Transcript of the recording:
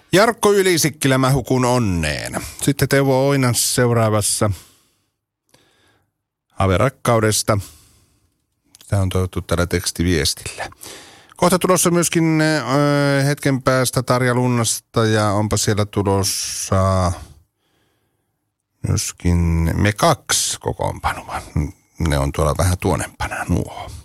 Jarkko Ylisikkilä, mä hukun onneen. Sitten Teuvo Oinas seuraavassa. Averakkaudesta. Tämä on toivottu tällä tekstiviestillä. Kohta tulossa myöskin hetken päästä Tarja Lunnasta ja onpa siellä tulossa myöskin Me 2 kokoonpanoa. Ne on tuolla vähän tuonempana nuo.